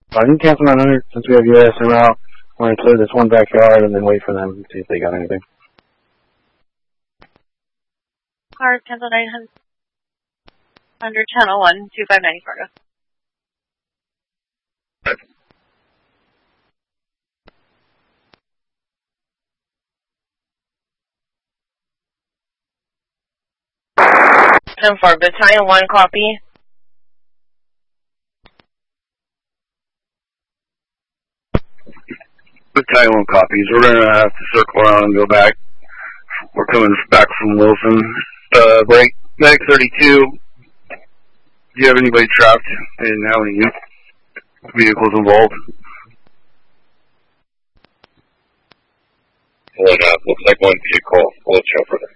I can cancel 900 since we have USM out. We're going to clear this one backyard and then wait for them and see if they got anything. Cars, cancel 900. Under channel 1, 2590 Fargo. For Battalion 1, copy. Battalion 1 copies. We're going to have to circle around and go back. We're coming back from Wilson. Break. Medic 32. Do you have anybody trapped and how many vehicles involved? Pulling up. Looks like one vehicle. We'll check for them.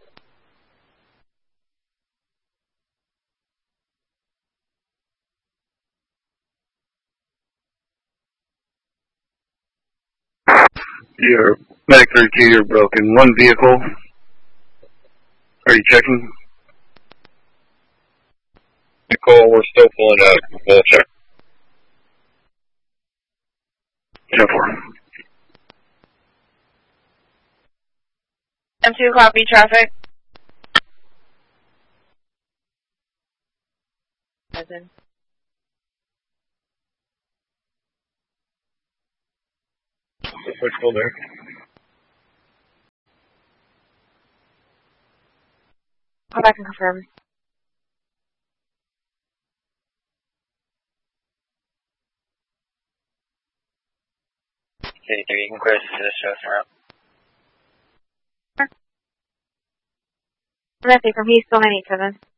Your Medic 32, you're broken. One vehicle. Are you checking? Vehicle, we're still pulling up. We'll check. 10-4. M2, copy, traffic. Present. Push full there. Come back and confirm. Okay, you can clear this show around. Let's see, from East 197.